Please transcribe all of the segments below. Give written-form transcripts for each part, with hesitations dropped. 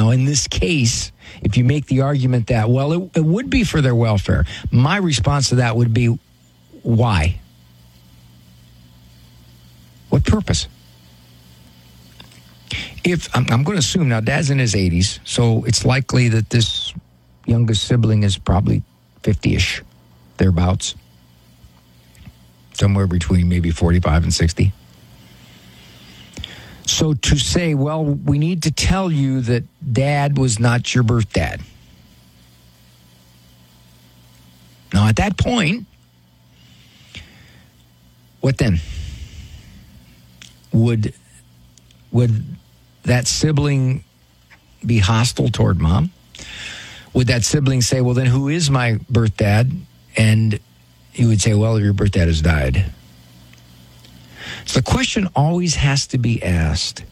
Now, in this case, if you make the argument that, well, it would be for their welfare, my response to that would be, why? What purpose? If I'm going to assume now, Dad's in his 80s, so it's likely that this youngest sibling is probably 50-ish, thereabouts, somewhere between maybe 45 and 60. So to say, well, we need to tell you that Dad was not your birth dad. Now, at that point, what then? Would that sibling be hostile toward Mom? Would that sibling say, well, then who is my birth dad? And he would say, well, your birth dad has died. So the question always has to be asked,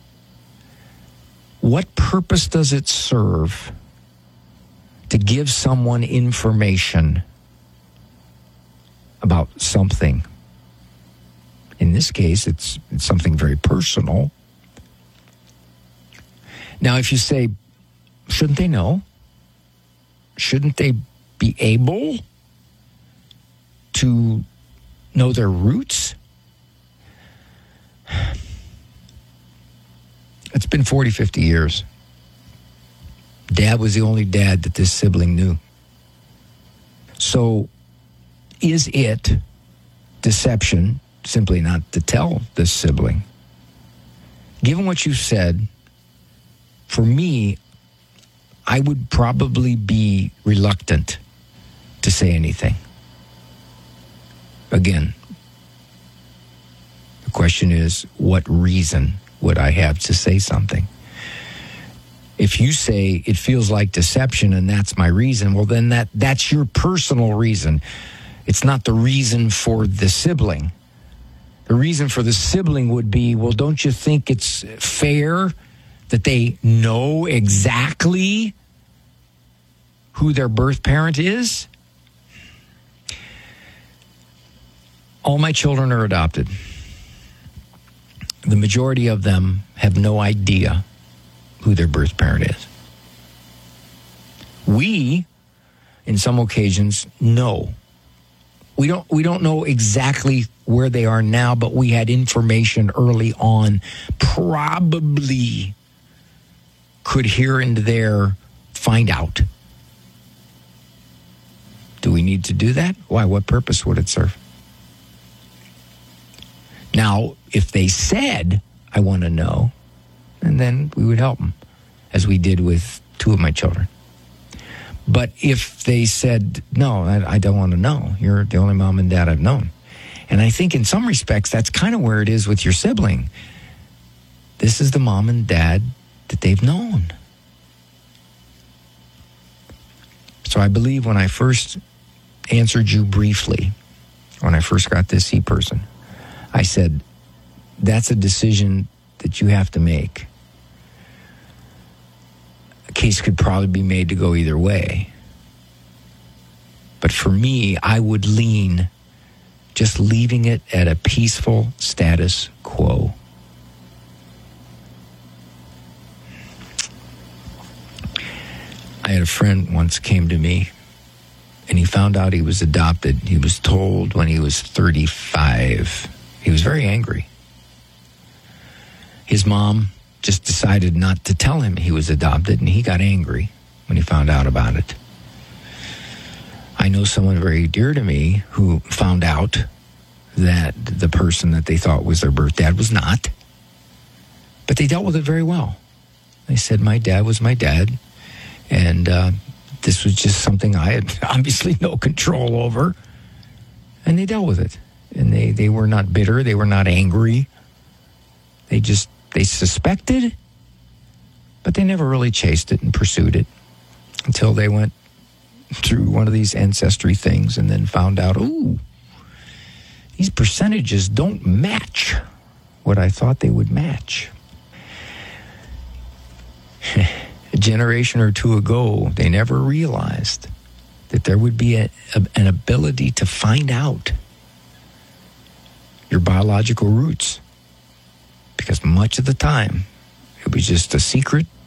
what purpose does it serve to give someone information about something? In this case, it's something very personal. Now, if you say, shouldn't they know? Shouldn't they be able to know their roots? It's been 40, 50 years. Dad was the only dad that this sibling knew. So, is it deception simply not to tell this sibling? Given what you said, for me, I would probably be reluctant to say anything. Again, the question is, what reason would I have to say something? If you say it feels like deception and that's my reason, well, then that's your personal reason. It's not the reason for the sibling. The reason for the sibling would be, well, don't you think it's fair that they know exactly who their birth parent is? All my children are adopted. The majority of them have no idea who their birth parent is. We, in some occasions, know. We don't know exactly where they are now, but we had information early on, probably could here and there find out. Do we need to do that? Why? What purpose would it serve? Now, if they said, I want to know, and then we would help them, as we did with two of my children. But if they said, no, I don't want to know, you're the only mom and dad I've known. And I think in some respects, that's kind of where it is with your sibling. This is the mom and dad that they've known. So I believe when I first answered you briefly, when I first got this C person, I said, that's a decision that you have to make. A case could probably be made to go either way. But for me, I would lean just leaving it at a peaceful status quo. I had a friend once came to me, and he found out he was adopted. He was told when he was 35. He was very angry. His mom just decided not to tell him he was adopted, and he got angry when he found out about it. I know someone very dear to me who found out that the person that they thought was their birth dad was not, but they dealt with it very well. They said, my dad was my dad, and this was just something I had obviously no control over, and they dealt with it. And they were not bitter. They were not angry. They suspected, but they never really chased it and pursued it until they went through one of these ancestry things and then found out, ooh, these percentages don't match what I thought they would match. A generation or two ago, they never realized that there would be an ability to find out your biological roots, because much of the time it was just a secret